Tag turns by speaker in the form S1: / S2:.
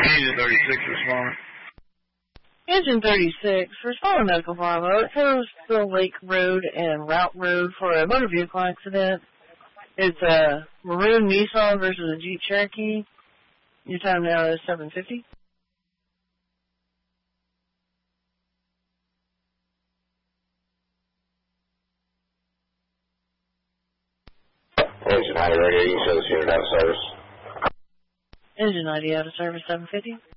S1: Engine 36 respond.
S2: Engine 36, respond Medical Bravo. It shows Bill Lake Road and Route Road for a motor vehicle accident. It's a maroon Nissan versus a Jeep Cherokee. Your time now is 7:50.
S3: Engine 90 radio, you can show this unit out of service.
S2: Engine 90 out of service, 7:50.